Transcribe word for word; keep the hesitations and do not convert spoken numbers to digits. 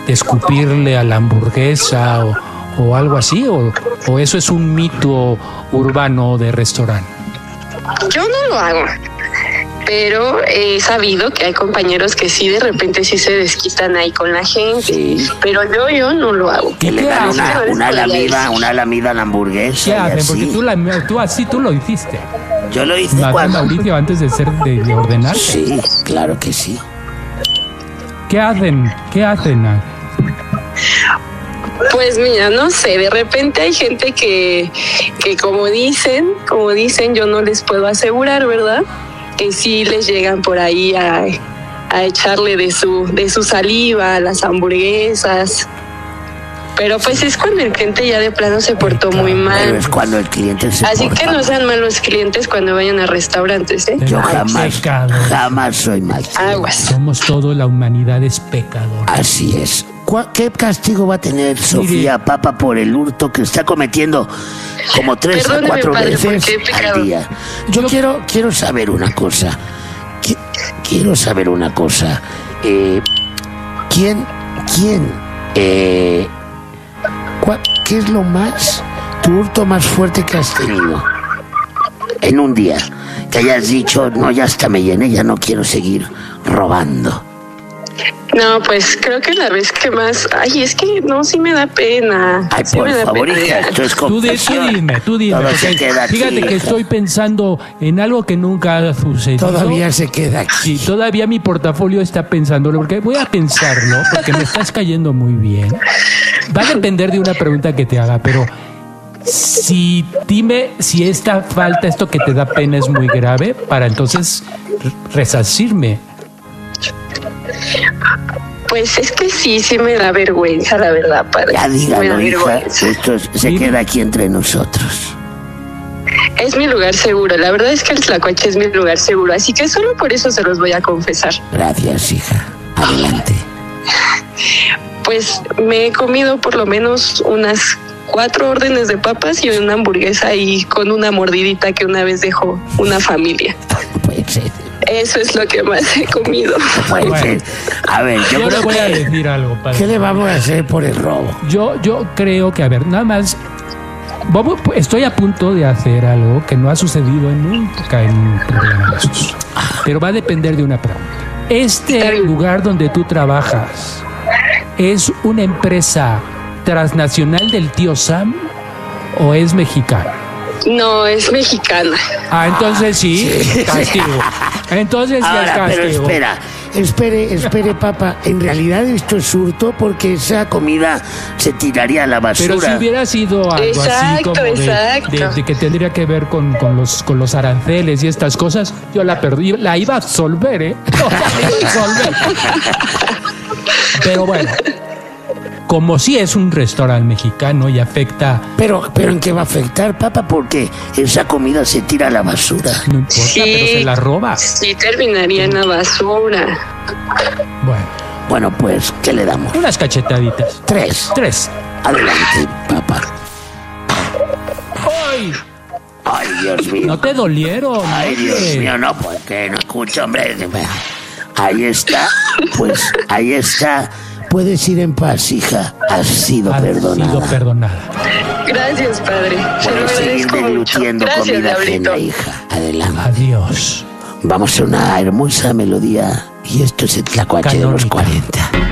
de escupirle a la hamburguesa o, o algo así? O, ¿O eso es un mito urbano de restaurante? Yo no lo hago, pero he sabido que hay compañeros que sí, de repente sí se desquitan ahí con la gente, Sí. pero yo yo no lo hago. Que le ¿Qué dan hacen? una, una lamida, una lamida a la hamburguesa. ¿Qué y hacen? Porque así. tú, la, tú así tú lo hiciste. Yo lo hice Ma- cuando... Mauricio, antes de ser de, de ordenar. Sí, claro que sí. ¿Qué hacen? ¿Qué hacen? Pues mira, no sé, de repente hay gente que, que como dicen, como dicen, yo no les puedo asegurar, ¿verdad? Que sí les llegan por ahí a, a echarle de su, de su saliva a las hamburguesas. Pero pues es cuando el cliente ya de plano se portó muy Pero mal. es cuando el cliente se Así porta que no mal. sean malos clientes cuando vayan a restaurantes, ¿eh? Yo Ay, jamás, pecado. jamás soy mal. Aguas. Somos todo, la humanidad es pecadora. Así es. ¿Cuál- ¿Qué castigo va a tener Sofía Papa por el hurto que está cometiendo como tres a Perdóneme, cuatro padre, ¿por veces qué pecado? al día? Yo quiero, quiero saber una cosa. Qui- Quiero saber una cosa. Eh, ¿Quién, quién, eh, cua- qué es lo más, tu hurto más fuerte que has tenido en un día? Que hayas dicho, no, ya hasta me llené, ya no quiero seguir robando. No, pues creo que la vez que más... Ay, es que no, sí me da pena. Ay, Sí por me da favor, pena. hija, esto es Tú, di- tú confesión. dime, tú dime. Todo se porque queda aquí, fíjate que hija. estoy pensando en algo que nunca ha sucedido. Todavía se queda aquí. Sí, todavía mi portafolio está pensándolo, porque voy a pensarlo, porque me estás cayendo muy bien. Va a depender de una pregunta que te haga, pero si dime si esta falta, esto que te da pena es muy grave, para entonces re- resarcirme. Pues es que sí, sí me da vergüenza, la verdad, padre. Ya Sí me da dígalo, hija, vergüenza. esto es- se Dime. queda aquí entre nosotros. Es mi lugar seguro. La verdad es que el Tlacuache es mi lugar seguro. Así que solo por eso se los voy a confesar. Gracias, hija. Adelante. Pues me he comido por lo menos unas cuatro órdenes de papas y una hamburguesa ahí con una mordidita que una vez dejó una familia. No puede ser. Eso es lo que más he comido. No puede Bueno. ser. A ver, yo Yo le creo voy a que... decir algo, padre. ¿Qué le vamos a hacer por el robo? Yo, yo creo que, a ver, nada más. vamos- Estoy a punto de hacer algo que no ha sucedido en nunca en un programa de esos. Pero va a depender de una pregunta. ¿Este lugar donde tú trabajas es una empresa transnacional del tío Sam o es mexicana? No, es mexicana. Ah, entonces sí, castigo. Entonces sí es Ahora, pero castigo. espera. Espere, espere, papá. En realidad esto es hurto porque esa comida se tiraría a la basura. Pero si hubiera sido algo así Exacto, como de, exacto. de- de que tendría que ver con, con los con los aranceles y estas cosas, yo la perdí, la iba a absolver, ¿eh? O sea, la iba a absolver. Pero bueno, como si es un restaurante mexicano y afecta, Pero, pero ¿en qué va a afectar, papá? Porque esa comida se tira a la basura. no importa, Sí. pero se la roba. Sí, terminaría en la basura. Bueno, Bueno, pues, ¿qué le damos? unas cachetaditas. Tres. Tres. Adelante, papá. ¡Ay! Ay, Dios mío. ¿No te dolieron? Ay, Dios hombre? mío, no, pues que no escucho, hombre. Ahí está, pues, ahí está. Puedes ir en paz, hija. Has sido Ha perdonada. sido perdonada. Gracias, padre. Se lo Puedes seguir agradezco mucho. deglutiendo Gracias, comida Diablito. ajena, hija. Adelante. Adiós. Vamos a una hermosa melodía. Y esto es el Tlacuache de los Canónica. cuarenta.